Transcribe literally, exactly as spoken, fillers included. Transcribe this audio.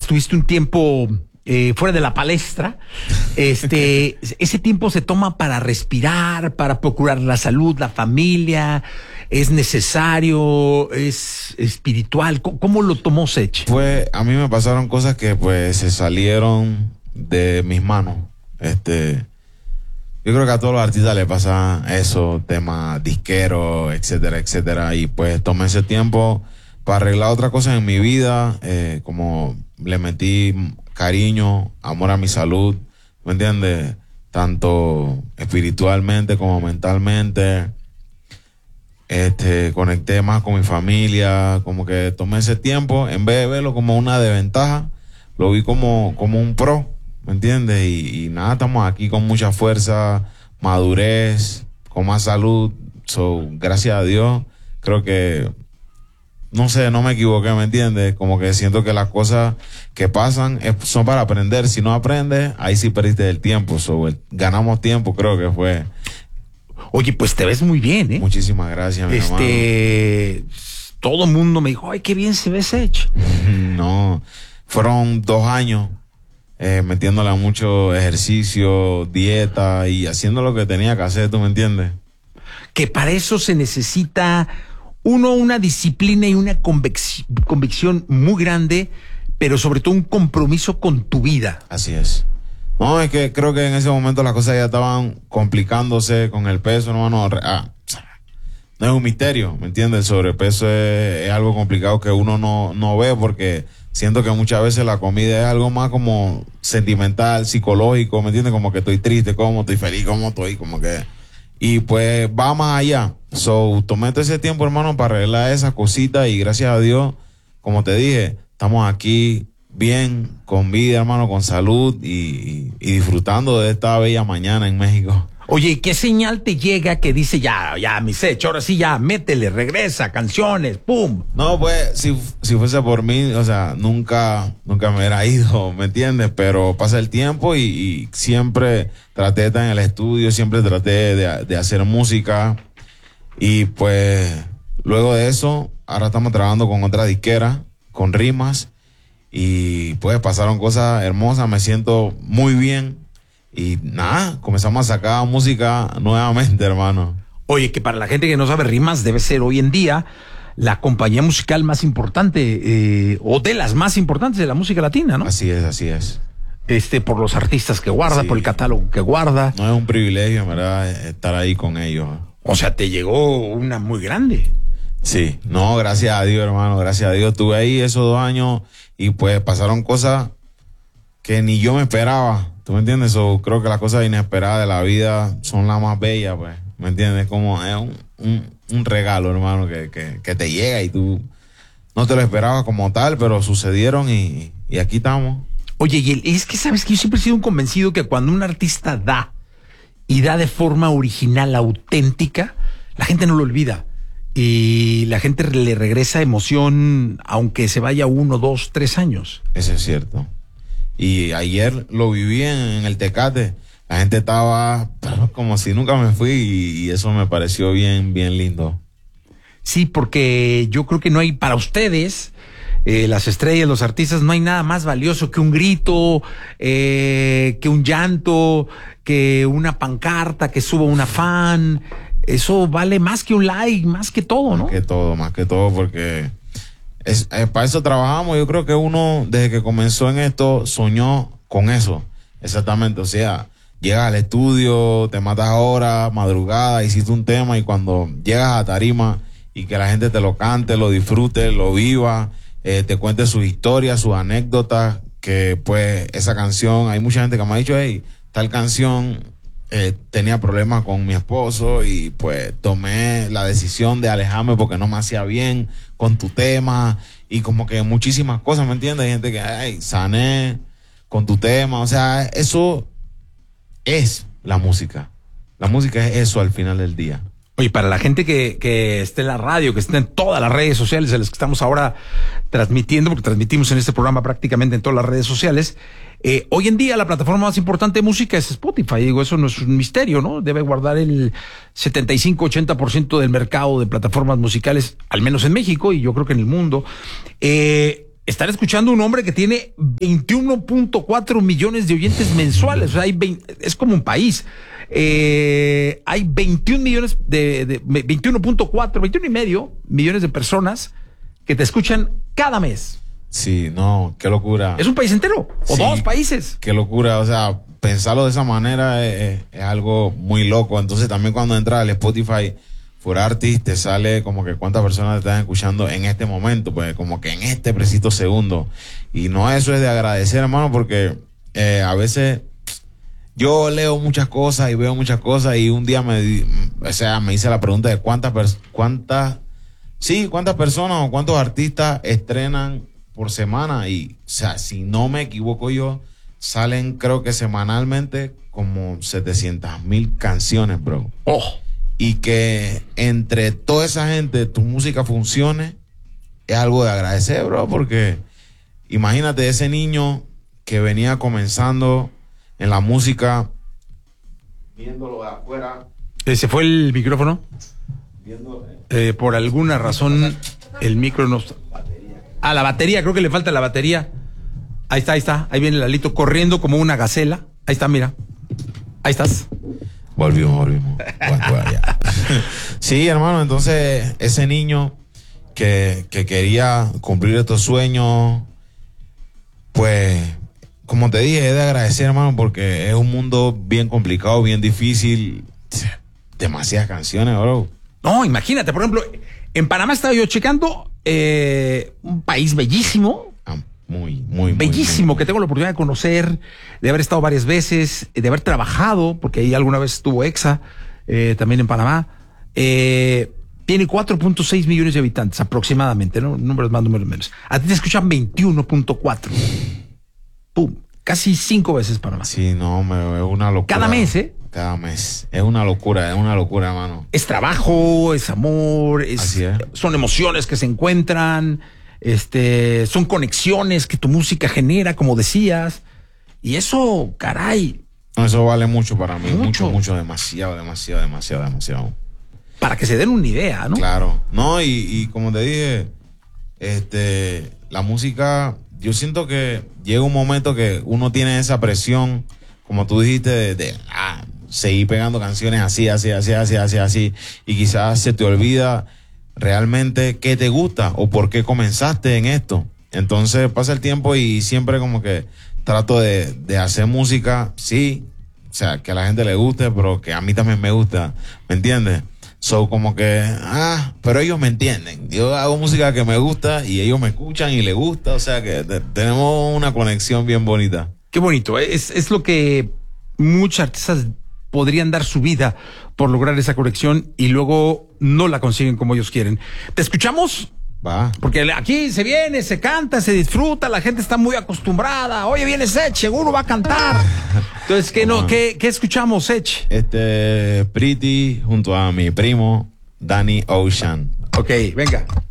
estuviste un tiempo eh, fuera de la palestra. Este, ese tiempo se toma para respirar, para procurar la salud, la familia. ¿Es necesario? ¿Es espiritual? ¿Cómo, cómo lo tomó Sech? Pues a mí me pasaron cosas que pues se salieron de mis manos. Este, yo creo que a todos los artistas les pasa eso, temas disqueros, etcétera, etcétera. Y pues tomé ese tiempo para arreglar otras cosas en mi vida, eh, como le metí cariño, amor a mi salud, ¿me entiendes? Tanto espiritualmente como mentalmente. Este, conecté más con mi familia, como que tomé ese tiempo, en vez de verlo como una desventaja, lo vi como, como un pro, ¿me entiendes? Y, y nada, estamos aquí con mucha fuerza, madurez, con más salud. So, gracias a Dios, creo que, no sé, no me equivoqué, ¿me entiendes? Como que siento que las cosas que pasan es, son para aprender. Si no aprendes, ahí sí perdiste el tiempo. So, el, ganamos tiempo, creo que fue. Oye, pues te ves muy bien, ¿eh? Muchísimas gracias, mi Este, hermano. todo el mundo me dijo, ay, qué bien se ve Sech. No, fueron dos años eh, metiéndole a mucho ejercicio, dieta y haciendo lo que tenía que hacer, ¿tú me entiendes? Que para eso se necesita, uno, una disciplina y una convic- convicción muy grande, pero sobre todo un compromiso con tu vida. Así es. No, es que creo que en ese momento las cosas ya estaban complicándose con el peso, hermano. Ah, no es un misterio, ¿me entiendes? El sobrepeso es, es algo complicado que uno no, no ve, porque siento que muchas veces la comida es algo más como sentimental, psicológico, ¿me entiendes? Como que estoy triste, como estoy feliz, como estoy, como que... Y pues va más allá. So, tomé todo ese tiempo, hermano, para arreglar esas cositas y gracias a Dios, como te dije, estamos aquí bien, con vida, hermano, con salud y, y, y disfrutando de esta bella mañana en México. Oye, ¿qué señal te llega que dice ya, ya, mi Sech, ahora sí ya, métele, regresa, canciones, pum? No, pues, si, si fuese por mí, o sea, nunca, nunca me hubiera ido, ¿me entiendes? Pero pasa el tiempo y, y siempre traté de estar en el estudio, siempre traté de, de hacer música y pues, luego de eso, ahora estamos trabajando con otra disquera, con rimas. Y pues pasaron cosas hermosas, me siento muy bien y nada, comenzamos a sacar música nuevamente, hermano. Oye, que para la gente que no sabe rimas debe ser hoy en día la compañía musical más importante eh, o de las más importantes de la música latina, ¿no? Así es, así es. Este, por los artistas que guarda, Sí. por el catálogo que guarda. No es un privilegio, en verdad, estar ahí con ellos. O sea, te llegó una muy grande. Sí, no, gracias a Dios, hermano, gracias a Dios. Estuve ahí esos dos años y pues pasaron cosas que ni yo me esperaba, ¿tú me entiendes? So, creo que las cosas inesperadas de la vida son las más bellas, pues, ¿me entiendes? Como es un, un, un regalo, hermano, que, que, que te llega y tú no te lo esperabas como tal, pero sucedieron y, y aquí estamos. Oye, y el, es que sabes que yo siempre he sido un convencido que cuando un artista da y da de forma original, auténtica, la gente no lo olvida. Y la gente le regresa emoción, aunque se vaya uno, dos, tres años. Eso es cierto. Y ayer lo viví en, en el Tecate. La gente estaba como si nunca me fui y, y eso me pareció bien, bien lindo. Sí, porque yo creo que no hay para ustedes, eh, las estrellas, los artistas, no hay nada más valioso que un grito, eh, que un llanto, que una pancarta, que suba una fan. Eso vale más que un like, más que todo, ¿no? Más que todo, más que todo, porque es, es, para eso trabajamos. Yo creo que uno, desde que comenzó en esto, soñó con eso. Exactamente, o sea, llegas al estudio, te matas horas, madrugada, hiciste un tema y cuando llegas a tarima y que la gente te lo cante, lo disfrute, lo viva, eh, te cuente sus historias, sus anécdotas, que pues esa canción, hay mucha gente que me ha dicho, hey, tal canción... Eh, tenía problemas con mi esposo y pues tomé la decisión de alejarme porque no me hacía bien con tu tema y como que muchísimas cosas, ¿me entiendes? Hay gente que, ay, sané con tu tema, o sea, eso es la música. La música es eso al final del día. Oye, para la gente que, que esté en la radio, que esté en todas las redes sociales en las que estamos ahora transmitiendo, porque transmitimos en este programa prácticamente en todas las redes sociales, eh, hoy en día la plataforma más importante de música es Spotify. Digo, eso no es un misterio, ¿no? Debe guardar el setenta y cinco, ochenta por ciento del mercado de plataformas musicales, al menos en México y yo creo que en el mundo. Eh, están escuchando un hombre que tiene veintiuno punto cuatro millones de oyentes mensuales. O sea, hay veinte, es como un país. Eh, hay veintiún millones de, de veintiuno punto cuatro, veintiuno y medio millones de personas que te escuchan cada mes. Sí, no, qué locura. Es un país entero, o Sí, dos países. Qué locura, o sea, pensarlo de esa manera es, es algo muy loco. Entonces también cuando entras al Spotify For Artists te sale como que cuántas personas te están escuchando en este momento, pues como que en este preciso segundo. Y no, eso es de agradecer, hermano, porque eh, a veces yo leo muchas cosas y veo muchas cosas y un día me, di- o sea, me hice la pregunta de cuántas, pers- cuántas, sí, cuántas personas o cuántos artistas estrenan por semana. Y, o sea, si no me equivoco yo, salen creo que semanalmente como setecientas mil canciones, bro. Oh, Y que entre toda esa gente tu música funcione es algo de agradecer, bro, porque imagínate ese niño que venía comenzando en la música, viéndolo de afuera, eh, se fue el micrófono. viendo... Eh, por alguna razón, el micro no está. Ah, la batería, creo que le falta la batería. Ahí está, ahí está. Ahí viene Lalito corriendo como una gacela. Ahí está, mira. Ahí estás. Volvimos, volvimos. Bueno, bueno, ya. Sí, hermano, entonces ese niño que, que quería cumplir estos sueños, pues, como te dije, es de agradecer, hermano, porque es un mundo bien complicado, bien difícil. Demasiadas canciones, bro. No, imagínate, por ejemplo, en Panamá estaba yo checando, eh, un país bellísimo, Ah, muy, muy, muy, bellísimo, muy, que tengo la oportunidad de conocer, de haber estado varias veces, de haber trabajado, porque ahí alguna vez estuvo EXA, eh, también en Panamá. Eh, tiene cuatro punto seis millones de habitantes aproximadamente, ¿no? Números más, números menos. A ti te escuchan veintiuno punto cuatro. Pum, casi cinco veces Panamá. Sí, no, me, es una locura. Cada mes, ¿eh? Cada mes. Es una locura, es una locura, hermano. Es trabajo, es amor, es, Así es. son emociones que se encuentran, este, son conexiones que tu música genera, como decías. Y eso, caray, No, eso vale mucho para mí. Mucho. Mucho, mucho, demasiado, demasiado, demasiado, demasiado. para que se den una idea, ¿no? Claro. No, y, y como te dije, este, la música, yo siento que llega un momento que uno tiene esa presión, como tú dijiste, de, de ah, seguir pegando canciones así, así, así, así, así, así, y quizás se te olvida realmente qué te gusta o por qué comenzaste en esto. Entonces pasa el tiempo y siempre como que trato de, de hacer música, sí, o sea, que a la gente le guste, pero que a mí también me gusta, ¿me entiendes? So, como que, ah, pero ellos me entienden. Yo hago música que me gusta y ellos me escuchan y les gusta, o sea que te- tenemos una conexión bien bonita. Qué bonito, ¿eh? es, es lo que muchos artistas podrían dar su vida por lograr esa conexión y luego no la consiguen como ellos quieren. ¿Te escuchamos? Va. Porque aquí se viene, se canta, se disfruta, la gente está muy acostumbrada. Oye, viene Sech, seguro va a cantar. Entonces, ¿qué, no, qué, qué escuchamos, Sech? Este, Pretty junto a mi primo, Danny Ocean. Ok, venga.